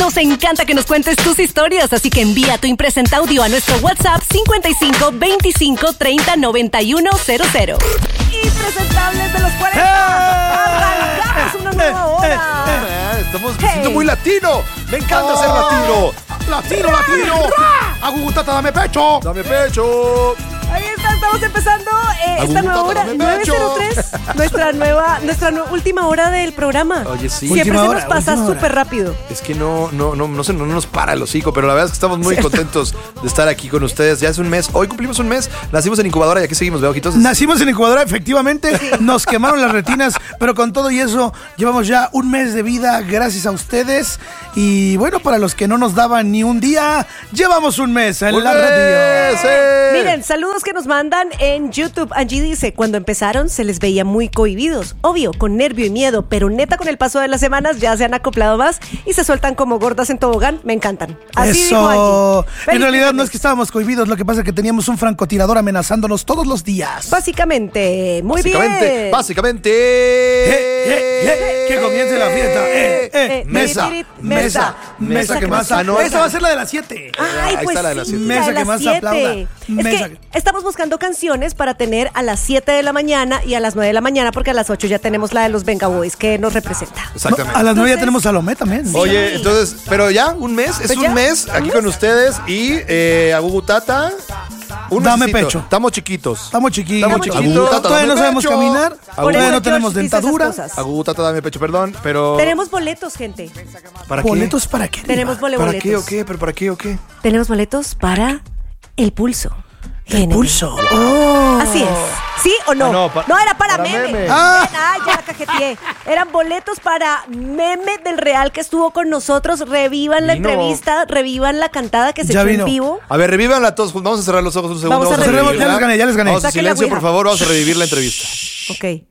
Nos encanta que nos cuentes tus historias, así que envía tu impresenta audio a nuestro WhatsApp 55 25 30 91 00. Impresentables de los 40. Arrancamos una nueva hora. Estamos siendo muy latino. Me encanta ser latino. Latino. Agugutata, dame pecho. Dame pecho. Ahí está, estamos empezando esta nueva hora, 9:03, nuestra última hora del programa. Oye, sí. Siempre Última se hora, nos pasa súper rápido. Es que no nos para el hocico, pero la verdad es que estamos muy contentos de estar aquí con ustedes. Ya hace un mes, hoy cumplimos un mes, nacimos en incubadora y aquí seguimos, ¿veo, ojitos? Nacimos en incubadora, efectivamente, nos quemaron las retinas, pero con todo y eso llevamos ya un mes de vida gracias a ustedes. Y bueno, para los que no nos daban ni un día, llevamos un mes en la radio. Sí. Miren, saludos que nos mandan en YouTube. Angie dice, cuando empezaron se les veía muy cohibidos, obvio, con nervio y miedo, pero neta con el paso de las semanas ya se han acoplado más y se sueltan como gordas en tobogán. Me encantan. Así Eso. dijo Angie. En realidad no es que estábamos cohibidos, lo que pasa es que teníamos un francotirador amenazándonos todos los días. Básicamente, muy bien. Básicamente. Que comience la fiesta. Mesa que más. Esa va a ser la de las 7. Ay, Ahí pues está la de las sí, 7. Mesa que más aplauda. Es que estamos buscando canciones para tener a las 7 de la mañana y a las 9 de la mañana, porque a las 8 ya tenemos la de los Venga Boys que nos representa. Exactamente. A las 9 ya tenemos Salomé también. Sí. Oye, entonces, pero ya, un mes, Pues es ya, un mes un aquí mes. con ustedes y Agugutata. Dame pecho. Estamos chiquitos. Estamos chiquitos. Agugutata, Todavía no dame sabemos pecho. caminar. Todavía no George tenemos dice esas dentadura. cosas. Agugutata, dame pecho, perdón, pero. Tenemos boletos, gente. ¿Para qué? ¿Boletos para qué? Tenemos ¿Para boletos. qué o qué? ¿Pero para qué o qué? Tenemos boletos para El Pulso. El pulso. Así es. ¿Sí o no? No, Era para para meme. meme. Ya cajeteé. Eran boletos para Meme del Real que estuvo con nosotros. Revivan la Vino. entrevista, revivan la cantada que se Ya echó vino. en vivo. A ver, revívanla todos. Vamos a cerrar los ojos un segundo. Vamos a Cerremos, revivirla. ya les gané. Vamos a Saquen la silencio, por ouija. favor. Vamos a revivir la entrevista. Ok.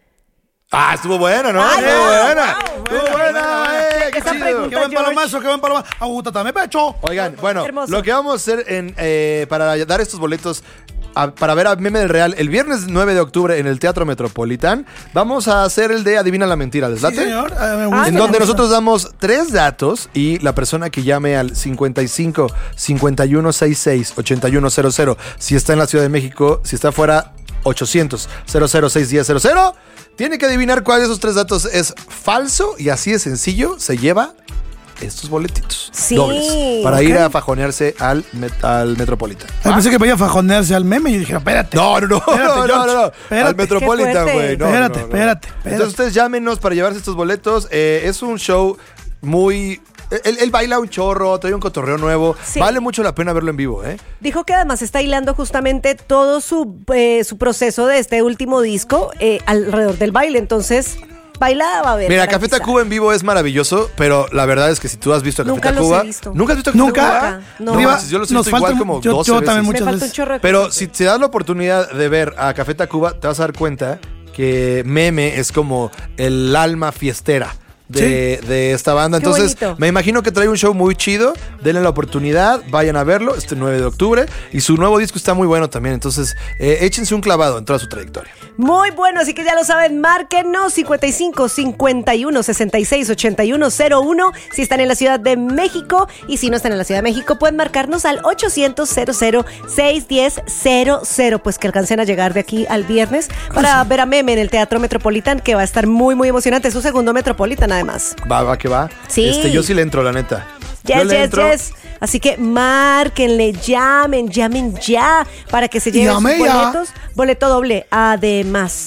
Ah, estuvo buena, ¿no? Ay, Estuvo wow, buena. wow, Estuvo buena. Qué Esa chido. pregunta- Qué buen George. palomazo, qué buen palomazo. Agútate, dame pecho. Oigan, bueno, Hermoso. lo que vamos a hacer para dar estos boletos para ver a Meme del Real el viernes 9 de octubre en el Teatro Metropolitan, vamos a hacer el de Adivina la Mentira, ¿les Sí, late? señor. Me Ah, gusta. En donde nosotros damos 3 datos y la persona que llame al 55 51 66 8100, si está en la Ciudad de México, si está fuera 800 00 610 00, tiene que adivinar cuál de esos 3 datos es falso y así de sencillo se lleva estos boletitos Sí, dobles para ir ok. a fajonearse al Metropolitan. Pensé que vaya a fajonearse al meme y yo dije, espérate. No. Espérate, Al George. Metropolitan, Qué güey. fuerte. Espérate. Entonces ustedes llámenos para llevarse estos boletos. Es un show muy... Él baila un chorro, trae un cotorreo nuevo. Sí. Vale mucho la pena verlo en vivo, ¿eh? Dijo que además está hilando justamente todo su proceso de este último disco alrededor del baile. Entonces, bailada va a ver. Mira, Café Tacuba en vivo es maravilloso, pero la verdad es que si tú has visto a Café Nunca los Tacuba... he visto. ¿Nunca has visto a Café ¿Nunca? Tacuba? No. No, Diva, manches, yo los he nos visto igual falta- como yo 12 también veces. Me muchas falta un veces. chorro de Pero cosas. si te das la oportunidad de ver a Café Tacuba, te vas a dar cuenta que Meme es como el alma fiestera de esta banda. Qué Entonces, bonito. me imagino que trae un show muy chido. Denle la oportunidad, vayan a verlo este 9 de octubre. Y su nuevo disco está muy bueno también. Entonces, échense un clavado en toda su trayectoria. Muy bueno, así que ya lo saben, márquenos 55 51 66 81 01 si están en la Ciudad de México, y si no están en la Ciudad de México pueden marcarnos al 800 00 610 00, pues que alcancen a llegar de aquí al viernes para ver a Meme en el Teatro Metropolitan, que va a estar muy muy emocionante, es su segundo Metropolitan además. Va que va. Sí. Yo sí le entro, la neta. Yo Yes, le entro. yes. Así que márquenle, llamen ya para que se lleven sus Llame ya. boletos. Boleto doble, además.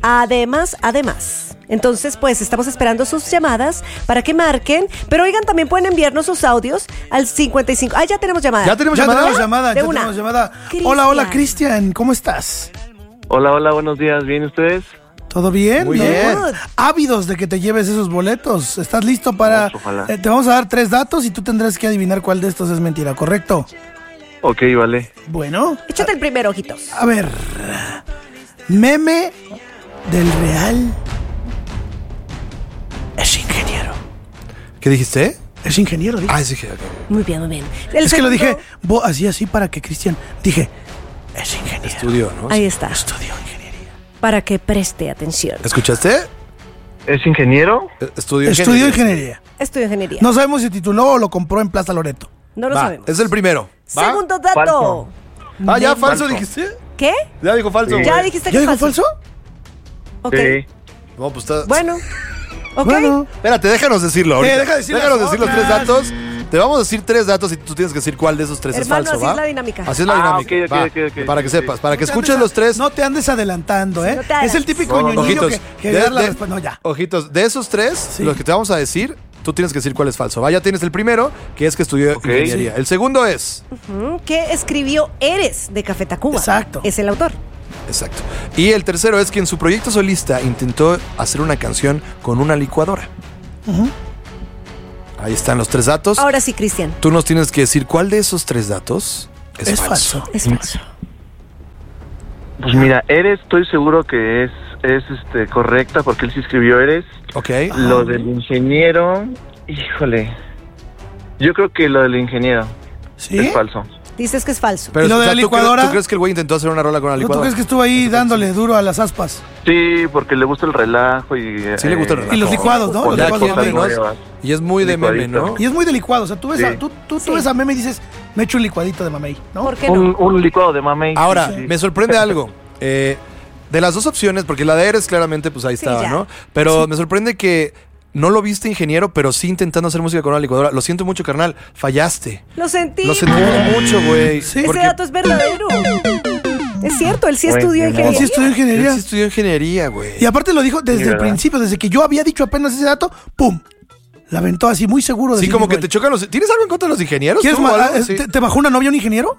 Entonces, pues, estamos esperando sus llamadas para que marquen. Pero oigan, también pueden enviarnos sus audios al 55. Ah, ya tenemos llamada. ¿Ya tenemos Ya llamada? tenemos llamada, De ya una. tenemos llamada. Cristian. Hola, Cristian, ¿cómo estás? Hola, buenos días. ¿Bien ustedes? ¿Todo bien? Muy ¿No? bien. Ávidos de que te lleves esos boletos. ¿Estás listo para...? Ojalá. Te vamos a dar 3 datos y tú tendrás que adivinar cuál de estos es mentira, ¿correcto? Ok, vale. Bueno, Échate el primero, ojitos. a ver. Meme del Real es ingeniero. ¿Qué dijiste? Es ingeniero, dije. Ah, sí, ok. Muy bien, muy bien. Es que lo dije así para que Cristian... Dije, es ingeniero. Estudio, ¿no? Ahí está. Estudió ingeniería. Para que preste atención. ¿Escuchaste? ¿Es ingeniero? Estudio Estudió ingeniería. Estudió ingeniería. No sabemos si tituló o lo compró en Plaza Loreto. No lo Va, sabemos. es el primero. ¿Va? Segundo dato. Falso. Ah, ya, falso Falso. dijiste. ¿Qué? Ya dijo falso. Sí. Ya güey. dijiste ¿Ya que dijo es falso. falso? Ok. Sí. No, pues está. Bueno. Ok. Bueno. Espérate, déjanos decirlo ahorita. deja decir las déjanos decir los tres otras. datos. Te vamos a decir tres datos y tú tienes que decir cuál de esos tres Hermano, es falso, así ¿va? es la dinámica. Así es la Ah, dinámica. ok, ok, va. ok, ok, Para que sí, sepas, sí. para que No te escuches andes- los tres. No te andes adelantando, ¿eh? No te hagas. Es el típico No, no, ñoñillo Ojitos, que da la respuesta. No, ya. Ojitos, de esos tres, Sí. los que te vamos a decir, tú tienes que decir cuál es falso. ¿Va? Ya tienes el primero, que es que estudió Ok. ingeniería. El segundo es. ¿Qué escribió Eres de Café Tacuba? Exacto. Es el autor. Exacto. Y el tercero es que en su proyecto solista intentó hacer una canción con una licuadora. Ahí están los tres datos. Ahora sí, Cristian. Tú nos tienes que decir cuál de esos tres datos es Es falso. falso. Es falso. Pues mira, estoy seguro que es correcta porque él sí escribió Eres. Ok. Lo del ingeniero, híjole. Yo creo que lo del ingeniero ¿Sí? es falso. Dices que es falso. Pero, ¿Y lo de la ¿tú licuadora? ¿tú crees que el güey intentó hacer una rola con una ¿Tú licuadora? crees que estuvo ahí dándole duro a las aspas? Sí, porque le gusta el relajo y... Sí le gusta el relajo. Y los licuados, ¿no? Los Ya licuados quién de menos. Meme. nuevas. Y es muy de meme, Licuadito. ¿no? Y es muy de licuado. O sea, tú ves, Sí. tú ves a Meme y dices, me echo un licuadito de mamey, ¿no? ¿Por qué no? Un licuado de mamey. Ahora, Sí. me sorprende algo. De las dos opciones, porque la de Eres claramente, pues ahí Sí, estaba, ya. ¿no? Pero me sorprende que no lo viste ingeniero, pero sí intentando hacer música con una licuadora. Lo siento mucho, carnal. Fallaste. Lo sentí. Lo sentimos mucho, güey. Sí. Ese Porque dato es verdadero. Es cierto, él sí Bueno, estudió no. Él ingeniería. sí estudió él ingeniería. sí estudió ingeniería, güey. Y aparte lo dijo desde Sí, el ¿verdad? principio, desde que yo había dicho apenas ese dato, ¡pum! La aventó así, muy seguro de Sí, sí como mismo que te él. chocan los... ¿Tienes algo en contra de los ingenieros? ¿Quieres tú, o ma- algo? Sí. ¿Te bajó una novia un ingeniero?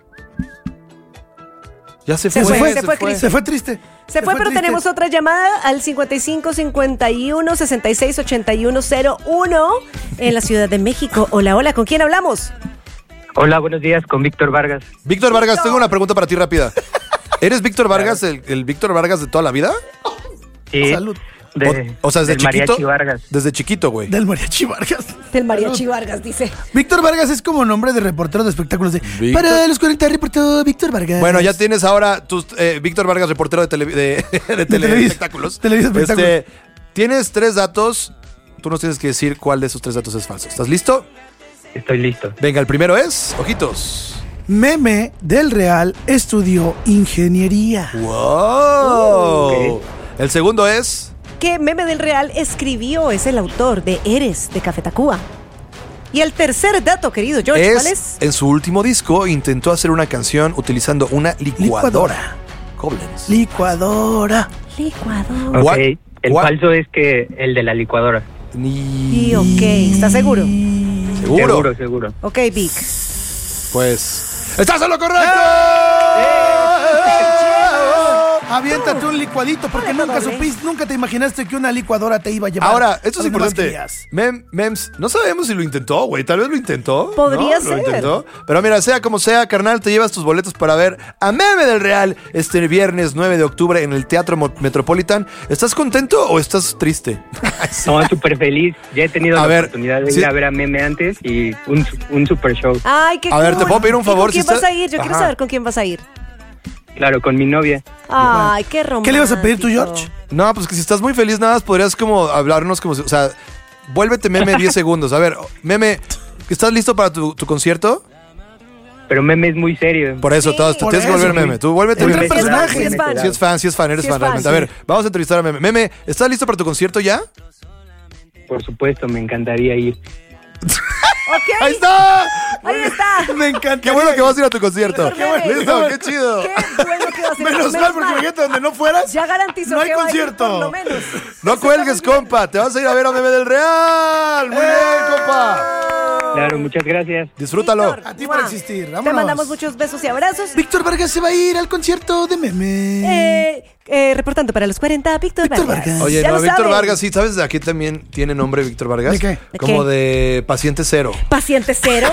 Ya se Se fue. fue, se fue, Cris. Se fue triste. Se fue, pero triste. tenemos otra llamada al 55 51 66 81 01 en la Ciudad de México. Hola, hola, ¿con quién hablamos? Hola, buenos días, con Víctor Vargas. Víctor Vargas, tengo una pregunta para ti rápida. ¿Eres Víctor Vargas, el Víctor Vargas de toda la vida? Sí, Salud. O sea, desde del chiquito. Mariachi Vargas. Desde chiquito, güey. Del Mariachi Vargas. Del Mariachi Vargas, dice. Víctor Vargas es como nombre de reportero de espectáculos de Víctor. para los 40 reportero Víctor Vargas. Bueno, ya tienes ahora tus Víctor Vargas, reportero de telespectáculos. Televisa Espectáculos. Tienes tres datos. Tú nos tienes que decir cuál de esos tres datos es falso. ¿Estás listo? Estoy listo. Venga, el primero es. Ojitos. Meme del Real estudió ingeniería. ¡Wow! Ok. El segundo es. ¿Qué Meme del Real escribió? Es el autor de Eres de Café Tacuba. Y el tercer dato, querido George, ¿cuál es? En su último disco intentó hacer una canción utilizando una licuadora. Koblenz. Licuadora. Licuador. Ok, What? el What? falso es que el de la licuadora. Y ok, ¿estás seguro? ¿Seguro? Seguro. Ok, Vic. Pues. ¡Estás en lo correcto! Aviéntate un licuadito porque Hola, nunca doble. supiste, nunca te imaginaste que una licuadora te iba a llevar. Ahora, esto a es donde más importante. querías. Mems, no sabemos si lo intentó, güey. Tal vez lo intentó. Podría ¿no? ser. Lo intentó. Pero mira, sea como sea, carnal, te llevas tus boletos para ver a Meme del Real este viernes 9 de octubre en el Teatro Metropolitan. ¿Estás contento o estás triste? No, súper feliz. Ya he tenido A la ver, oportunidad de sí. ir a ver a Meme antes y un super show. Ay, qué A ver, cool. ¿te puedo pedir un ¿Y favor? ¿Con quién Si vas está- a ir? Yo quiero Ajá. saber con quién vas a ir. Claro, con mi novia. Ay, qué romántico. ¿Qué le ibas a pedir tú, George? No, pues que si estás muy feliz, nada más podrías como hablarnos como si. O sea, vuélvete Meme 10 segundos. A ver, Meme, ¿estás listo para tu concierto? Pero Meme es muy serio. Por eso, Sí. todos te Por tienes que eso, volver güey. Meme. Tú vuélvete Entra Meme. en personaje. Sí, es fan. Si es fan, eres Sí, es fan fan, realmente. A sí. ver, vamos a entrevistar a Meme. Meme, ¿estás listo para tu concierto ya? Por supuesto, me encantaría ir. Ok, ¡Ahí está! ahí está. Me encanta. Qué bueno que vas a ir a tu concierto. Qué bueno. Listo, qué chido. Qué bueno que vas a ir. Menos mal, porque imagínate donde no fueras. Ya garantizó no hay que va a ir, concierto. por lo menos. No cuelgues, compa. Te vas a ir a ver a Meme del Real. Muy bien, compa. Claro, muchas gracias. Disfrútalo. Víctor, A ti por ¡mua! existir, Te vámonos. mandamos muchos besos y abrazos. Víctor Vargas se va a ir al concierto de Meme. Reportando para los 40, Víctor Víctor Vargas. Vargas. Oye, Ya no, lo Víctor saben. Vargas, sí, ¿sabes de aquí también tiene nombre Víctor Vargas? ¿De qué? ¿De Como qué? de paciente cero. Paciente cero.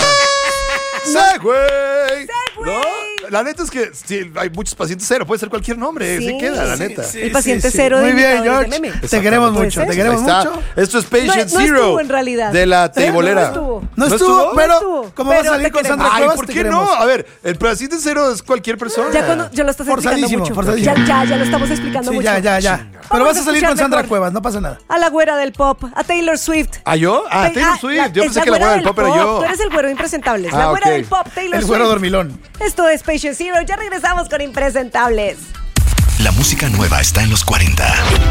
¡Segway! Segway. ¿No? La neta es que sí, hay muchos pacientes cero, puede ser cualquier nombre, sí, Sí, queda, la sí, neta. El paciente cero de Muy bien, imitadores de George. Meme. Te queremos Puede mucho, ser. te queremos Ahí está. mucho. Esto es Patient No Zero estuvo en realidad. de la teibolera. No estuvo. No ¿No estuvo, estuvo? pero No estuvo, ¿cómo vas pero a salir te con queremos. Sandra Ay, Cuevas? ¿por Te qué queremos. no? A ver, el pedacito cero es cualquier persona. Ya cuando ya lo estás explicando Forzadísimo, mucho. forzadísimo. Ya lo estamos explicando Sí, mucho. ya. Pero vas a salir escuchar con Sandra mejor Cuevas, no pasa nada. a la güera del pop, a Taylor Swift. ¿Ah, yo? Ah, Taylor Swift. Yo es pensé que la güera del pop era yo. Tú eres el güero impresentables. La Ah, güera ok. del pop, Taylor El Swift. güero dormilón. Esto es Patient Zero. Ya regresamos con Impresentables. La música nueva está en los 40.